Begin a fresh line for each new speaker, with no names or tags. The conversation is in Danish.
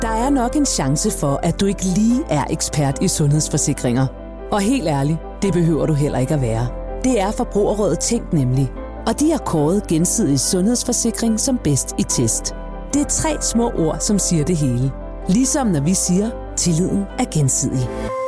Der er nok en chance for, at du ikke lige er ekspert i sundhedsforsikringer. Og helt ærligt, det behøver du heller ikke at være. Det er Forbrugerrådet Tænk nemlig. Og de har kåret Gensidig Sundhedsforsikring som bedst i test. Det er 3 små ord, som siger det hele. Ligesom når vi siger, tilliden er gensidig.